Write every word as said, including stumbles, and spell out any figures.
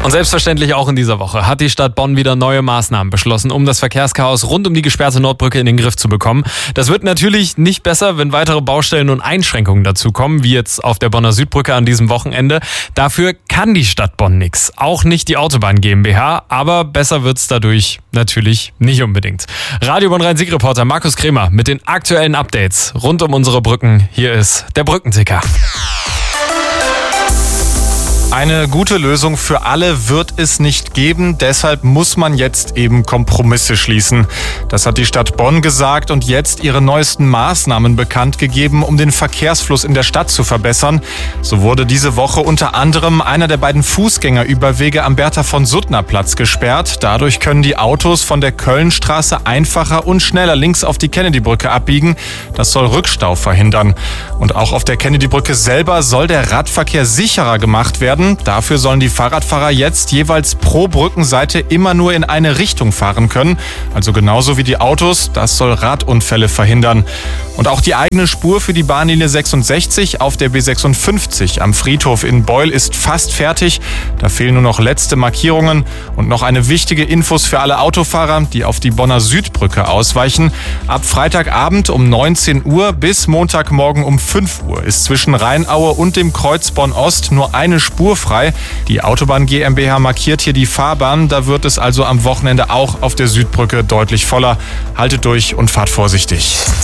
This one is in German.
Und selbstverständlich auch in dieser Woche hat die Stadt Bonn wieder neue Maßnahmen beschlossen, um das Verkehrschaos rund um die gesperrte Nordbrücke in den Griff zu bekommen. Das wird natürlich nicht besser, wenn weitere Baustellen und Einschränkungen dazukommen, wie jetzt auf der Bonner Südbrücke an diesem Wochenende. Dafür kann die Stadt Bonn nichts, auch nicht die Autobahn GmbH, aber besser wird's dadurch natürlich nicht unbedingt. Radio Bonn Rhein-Sieg-Reporter Markus Kremer mit den aktuellen Updates rund um unsere Brücken. Hier ist der Brückenticker. Eine gute Lösung für alle wird es nicht geben, deshalb muss man jetzt eben Kompromisse schließen. Das hat die Stadt Bonn gesagt und jetzt ihre neuesten Maßnahmen bekannt gegeben, um den Verkehrsfluss in der Stadt zu verbessern. So wurde diese Woche unter anderem einer der beiden Fußgängerüberwege am Bertha-von-Suttner-Platz gesperrt. Dadurch können die Autos von der Kölnstraße einfacher und schneller links auf die Kennedy-Brücke abbiegen. Das soll Rückstau verhindern. Und auch auf der Kennedy-Brücke selber soll der Radverkehr sicherer gemacht werden. Dafür sollen die Fahrradfahrer jetzt jeweils pro Brückenseite immer nur in eine Richtung fahren können. Also genauso wie die Autos. Das soll Radunfälle verhindern. Und auch die eigene Spur für die Bahnlinie sechsundsechzig auf der B sechsundfünfzig am Friedhof in Beul ist fast fertig. Da fehlen nur noch letzte Markierungen. Und noch eine wichtige Infos für alle Autofahrer, die auf die Bonner Südbrücke ausweichen. Ab Freitagabend um neunzehn Uhr bis Montagmorgen um fünf Uhr ist zwischen Rheinaue und dem Kreuz Bonn-Ost nur eine Spur frei. Die Autobahn GmbH markiert hier die Fahrbahn. Da wird es also am Wochenende auch auf der Südbrücke deutlich voller. Haltet durch und fahrt vorsichtig.